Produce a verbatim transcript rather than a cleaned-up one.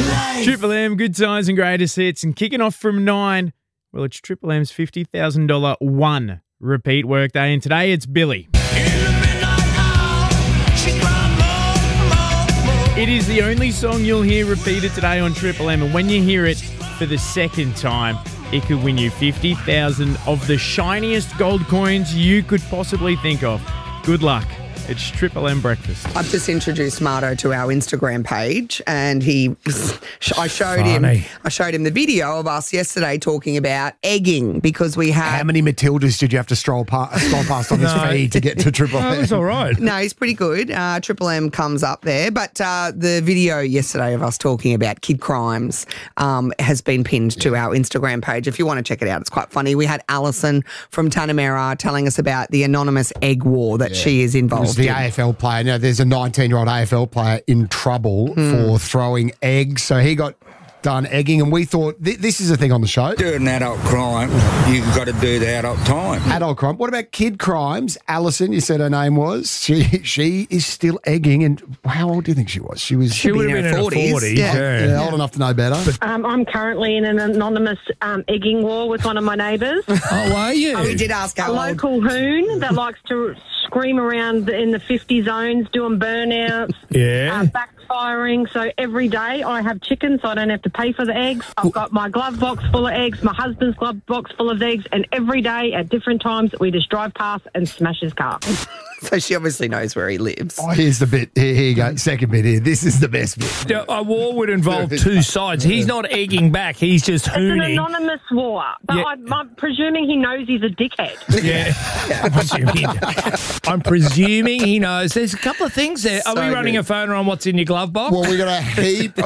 Triple M, good times and greatest hits. And kicking off from nine, well, it's Triple M's fifty thousand dollars one repeat workday. And today it's Billy. It is the only song you'll hear repeated today on Triple M. And when you hear it for the second time, it could win you fifty thousand dollars of the shiniest gold coins you could possibly think of. Good luck. It's Triple M Breakfast. I've just introduced Marto to our Instagram page, and he, I showed Funny. him, I showed him the video of us yesterday talking about egging because we had. How many Matildas did you have to stroll past, stroll past on this No. feed to get to Triple M? Oh, it's all right. No, he's pretty good. Uh, Triple M comes up there, but uh, the video yesterday of us talking about kid crimes um, has been pinned to our Instagram page. If you want to check it out, it's quite funny. We had Alison from Tanamera telling us about the anonymous egg war that she is It was involved the in. A F L player. Now, there's a nineteen-year-old A F L player in trouble for throwing eggs. So he got done egging, and we thought th- this is a thing on the show. Do an adult crime, you've got to do the adult time. Adult crime. What about kid crimes? Alison, you said her name was. She she is still egging, and how old do you think she was? She was She would have been in her forties. Yeah. Yeah. yeah, old enough to know better. Um, I'm currently in an anonymous um, egging war with one of my neighbours. Oh, are you? We did ask A how old. local hoon that likes to scream around in the fifty zones, doing burnouts, Yeah. uh, backfiring. So every day I have chicken, so I don't have to pay for the eggs. I've got my glove box full of eggs, my husband's glove box full of eggs, and every day at different times we just drive past and smash his car. So she obviously knows where he lives. Oh, here's the bit. Here, here you go. Second bit here. This is the best bit. Yeah, a war would involve two sides. He's not egging back. He's just It's an hooning. anonymous war, but Yeah. I'm, I'm presuming he knows he's a dickhead. Yeah. I'm, presuming, I'm presuming he knows. There's a couple of things there. Are So we running good. a phone on what's in your glove box? Well, we got a heap